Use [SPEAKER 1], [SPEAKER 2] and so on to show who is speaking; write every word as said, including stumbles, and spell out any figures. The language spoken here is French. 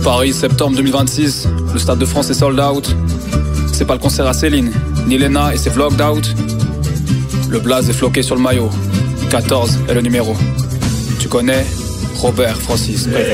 [SPEAKER 1] Paris, septembre deux mille vingt-six, le Stade de France est sold out. C'est pas le concert à Céline, ni Lena et ses vlogged out. Le blaze est floqué sur le maillot, quatorze est le numéro. Tu connais Robert Francis.